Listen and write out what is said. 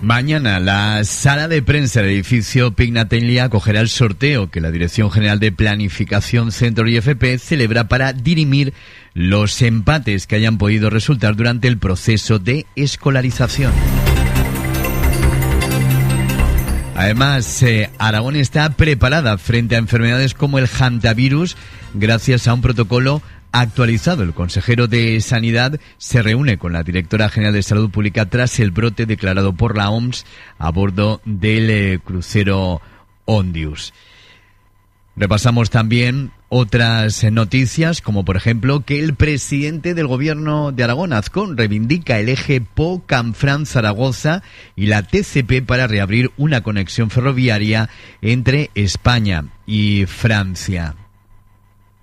Mañana la sala de prensa del edificio Pignatelli acogerá el sorteo que la Dirección General de Planificación, Centro y FP celebra para dirimir los empates que hayan podido resultar durante el proceso de escolarización. Además, Aragón está preparada frente a enfermedades como el hantavirus gracias a un protocolo actualizado. El consejero de Sanidad se reúne con la directora general de Salud Pública tras el brote declarado por la OMS a bordo del crucero Ondius. Repasamos también otras noticias, como por ejemplo que el presidente del gobierno de Aragón, Azcón, reivindica el eje Po-Canfranc-Zaragoza y la TCP para reabrir una conexión ferroviaria entre España y Francia.